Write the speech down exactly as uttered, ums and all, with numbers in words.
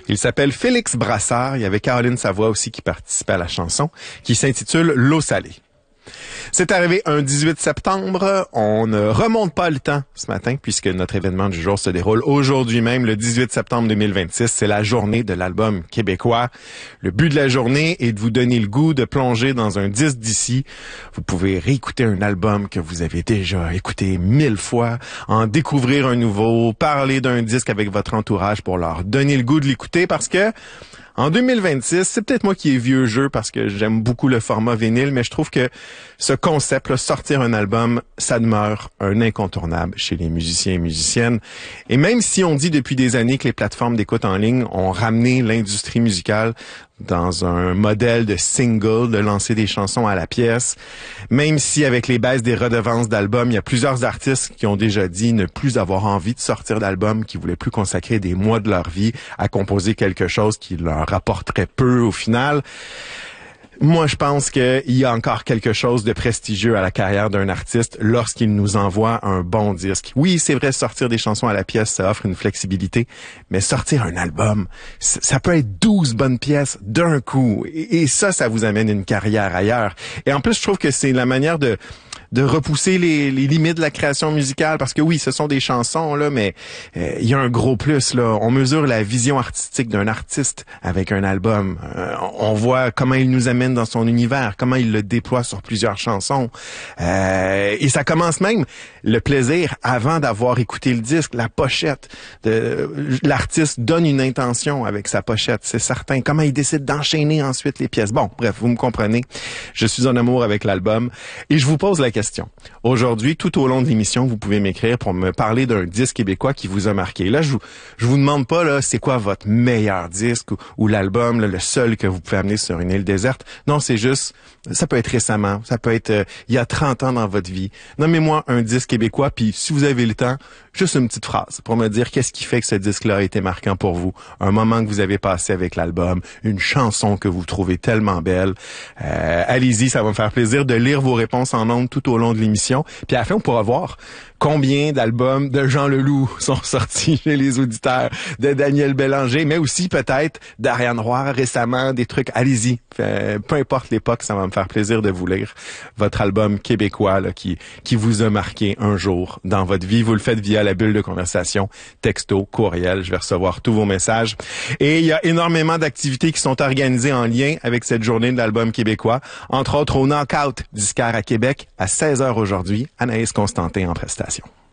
Il s'appelle Félix Brassard. Il y avait Caroline Savoie aussi qui participait à la chanson, qui s'intitule L'eau salée. C'est arrivé un dix-huit septembre. On ne remonte pas le temps ce matin puisque notre événement du jour se déroule aujourd'hui même, le dix-huit septembre deux mille vingt-six. C'est la journée de l'album québécois. Le but de la journée est de vous donner le goût de plonger dans un disque d'ici. Vous pouvez réécouter un album que vous avez déjà écouté mille fois, en découvrir un nouveau, parler d'un disque avec votre entourage pour leur donner le goût de l'écouter parce que en deux mille vingt-six, c'est peut-être moi qui ai vieux jeu parce que j'aime beaucoup le format vinyle, mais je trouve que ce concept, là, sortir un album, ça demeure un incontournable chez les musiciens et musiciennes. Et même si on dit depuis des années que les plateformes d'écoute en ligne ont ramené l'industrie musicale dans un modèle de single, de lancer des chansons à la pièce, même si avec les baisses des redevances d'albums, il y a plusieurs artistes qui ont déjà dit ne plus avoir envie de sortir d'albums, qui voulaient plus consacrer des mois de leur vie à composer quelque chose qui leur rapporterait peu au final. Moi, je pense qu'il y a encore quelque chose de prestigieux à la carrière d'un artiste lorsqu'il nous envoie un bon disque. Oui, c'est vrai, sortir des chansons à la pièce, ça offre une flexibilité, mais sortir un album, ça peut être douze bonnes pièces d'un coup. Et ça, ça vous amène une carrière ailleurs. Et en plus, je trouve que c'est la manière de de repousser les, les limites de la création musicale, parce que oui, ce sont des chansons, là, mais euh, il y a un gros plus, là. On mesure la vision artistique d'un artiste avec un album. Euh, on voit comment il nous amène dans son univers, comment il le déploie sur plusieurs chansons. Euh, et ça commence même le plaisir avant d'avoir écouté le disque, la pochette. De, l'artiste donne une intention avec sa pochette, c'est certain. Comment il décide d'enchaîner ensuite les pièces. Bon, bref, vous me comprenez. Je suis en amour avec l'album. Et je vous pose la question. Question. Aujourd'hui, tout au long de l'émission, vous pouvez m'écrire pour me parler d'un disque québécois qui vous a marqué. Là, je vous, je vous demande pas, là, c'est quoi votre meilleur disque ou, ou l'album, là, le seul que vous pouvez amener sur une île déserte. Non, c'est juste, ça peut être récemment, ça peut être euh, il y a trente ans dans votre vie. Nommez-moi un disque québécois, puis si vous avez le temps, juste une petite phrase pour me dire qu'est-ce qui fait que ce disque-là a été marquant pour vous. Un moment que vous avez passé avec l'album, une chanson que vous trouvez tellement belle. Euh, allez-y, ça va me faire plaisir de lire vos réponses en ondes tout au long de l'émission. Puis à la fin, on pourra voir combien d'albums de Jean Leloup sont sortis chez les auditeurs, de Daniel Bélanger, mais aussi peut-être d'Ariane Roy récemment, des trucs. Allez-y, euh, peu importe l'époque, ça va me faire plaisir de vous lire votre album québécois là, qui qui vous a marqué un jour dans votre vie. Vous le faites via la bulle de conversation, texto, courriel. Je vais recevoir tous vos messages. Et il y a énormément d'activités qui sont organisées en lien avec cette journée de l'album québécois. Entre autres, au Knockout Disquaire à Québec, à seize heures aujourd'hui, Anaïs Constantin en prestation.